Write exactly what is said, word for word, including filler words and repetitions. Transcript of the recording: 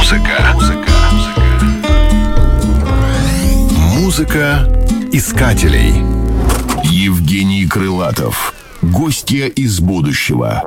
Музыка. Музыка. Музыка искателей. Евгений Крылатов. Гостья из будущего.